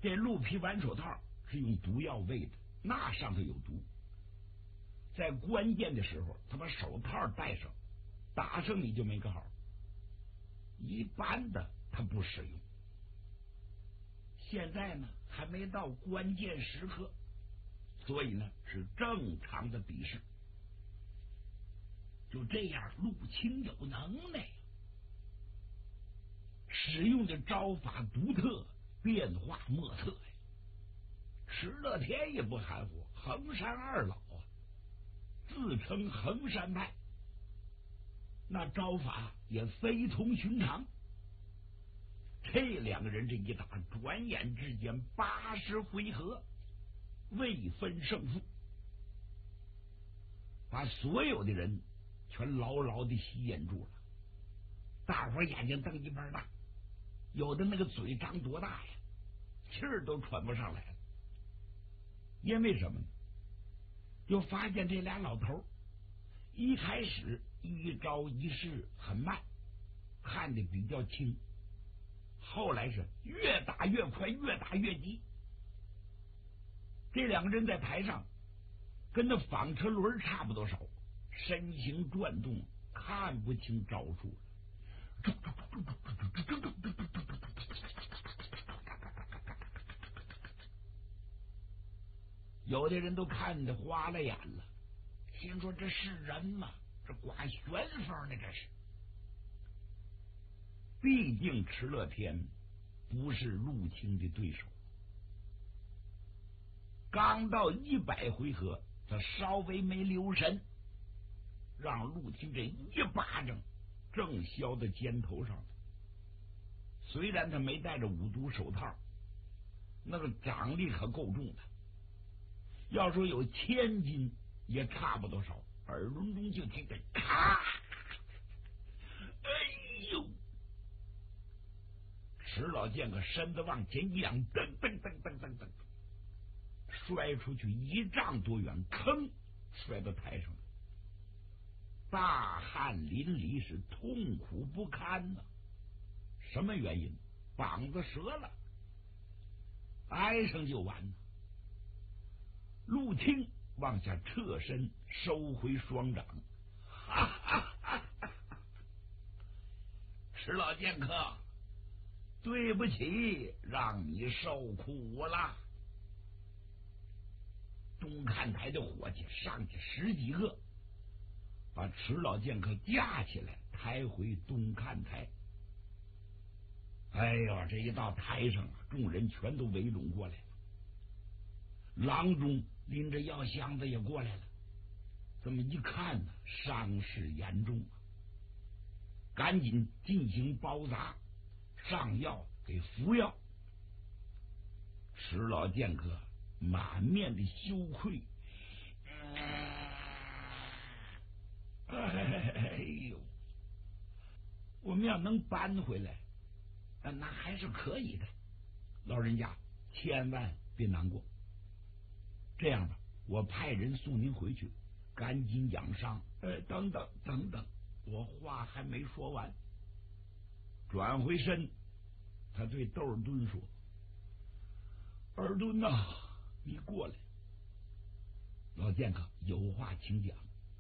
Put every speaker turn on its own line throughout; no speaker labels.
这鹿皮丸手套是用毒药喂的，那上头有毒，在关键的时候他把手套戴上，打胜你就没个好，一般的他不使用。现在呢还没到关键时刻，所以呢是正常的比试。就这样，陆清有能耐，使用的招法独特，变化莫测呀。石乐天也不含糊，衡山二老啊，自称衡山派，那招法也非同寻常。这两个人这一打，转眼之间80回合，未分胜负，把所有的人全牢牢的吸引住了。大伙眼睛瞪一般大，有的那个嘴张多大呀，气儿都喘不上来了。因为什么呢？就发现这俩老头一开始一招一式很慢，看得比较轻，后来是越打越快，越打越急。这两个人在台上跟那纺车轮差不多少，身形转动，看不清招数了。有的人都看得花了眼了，心说这是人吗？这刮旋风呢？这是。毕竟池乐天不是陆清的对手，刚到100回合，他稍微没留神，让陆清这一巴掌正削在肩头上了。虽然他没戴着五毒手套，那个掌力可够重的，要说有1000斤也差不多少。耳轮中就听着咔，哎呦！石老剑客身子往前一仰，噔噔噔噔噔噔，摔出去1丈多远，吭摔到台上了，大汗淋漓，是痛苦不堪呐。什么原因？膀子折了，挨上就完了。陆清往下侧身，收回双掌，哈哈哈哈！石老剑客，对不起，让你受苦了。东看台的伙计上去10几个，把池老剑客架起来，抬回东看台。哎呦，这一到台上啊，众人全都围拢过来了。郎中拎着药箱子也过来了，这么一看呢，伤势严重啊，赶紧进行包扎，上药给服药。石老剑客满面的羞愧，哎呦，我们要能搬回来，那还是可以的。老人家千万别难过。这样吧，我派人送您回去，赶紧养伤。等等等等，我话还没说完。转回身，他对窦尔敦说：“尔敦呐，你过来。”老剑客有话请讲。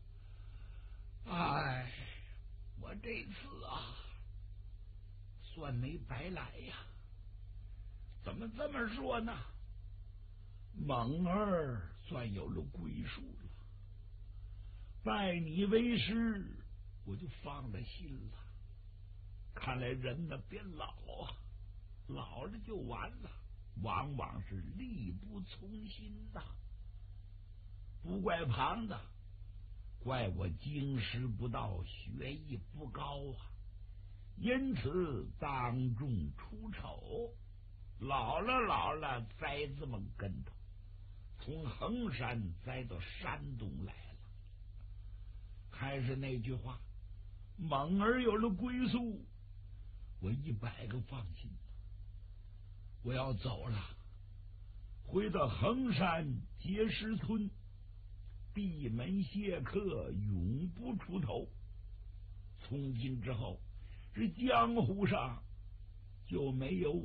哎，我这次啊，算没白来呀。怎么这么说呢？猛儿算有了归属了，拜你为师，我就放了心了。看来人呢别老啊，老了就完了，往往是力不从心呐。不怪庞的，怪我经师不到，学艺不高啊，因此当众出丑。老了栽这么跟头，从衡山栽到山东来了。还是那句话，猛儿有了归宿，我100个放心了。我要走了，回到衡山碣石村闭门谢客，永不出头。从今之后，这江湖上就没有